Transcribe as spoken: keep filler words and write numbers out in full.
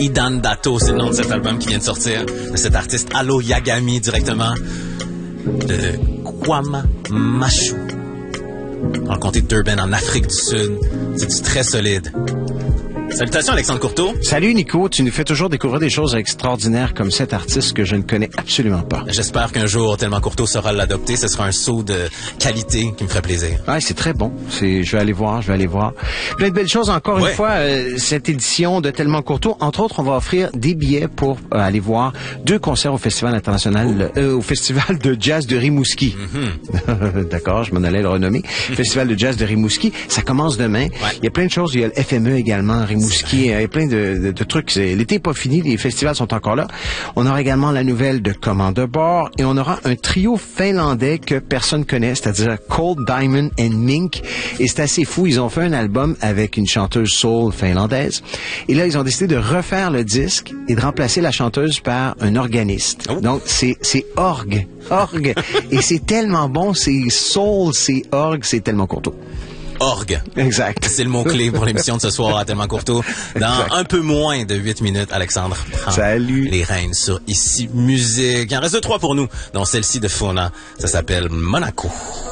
Idan Dato, c'est le nom de cet album qui vient de sortir, de cet artiste Allo Yagami directement, de Kwamamashu, dans le comté de Durban, en Afrique du Sud. C'est du très solide. Salutations Alexandre Courteau. Salut Nico, tu nous fais toujours découvrir des choses extraordinaires comme cet artiste que je ne connais absolument pas. J'espère qu'un jour, tellement Courteau saura l'adopter, ce sera un saut de qualité qui me ferait plaisir. Ouais, c'est très bon. C'est, je vais aller voir, je vais aller voir. Plein de belles choses encore ouais. une fois, euh, cette édition de Tellement Courteau. Entre autres, on va offrir des billets pour euh, aller voir deux concerts au Festival international, euh, au Festival de jazz de Rimouski. Mm-hmm. D'accord, je m'en allais le renommer. Festival de jazz de Rimouski. Ça commence demain. Ouais. Il y a plein de choses. Il y a le F M E également, Rimouski. Rimouski, il y a plein de, de, de trucs. L'été n'est pas fini, les festivals sont encore là. On aura également la nouvelle de Commande de bord et on aura un trio finlandais que personne connaît, c'est-à-dire Cold Diamond and Mink. Et c'est assez fou, ils ont fait un album avec une chanteuse soul finlandaise. Et là, ils ont décidé de refaire le disque et de remplacer la chanteuse par un organiste. Oh. Donc, c'est, c'est orgue. Orgue. Et c'est tellement bon, c'est soul, c'est orgue, c'est tellement courteau. Orgue. Exact. C'est le mot-clé pour l'émission de ce soir à Tellement Courteau. Dans exact. Un peu moins de huit minutes, Alexandre prend Salut. les rênes sur Ici Musique. Il en reste deux, trois pour nous, dont celle-ci de Fauna. Ça s'appelle Monaco.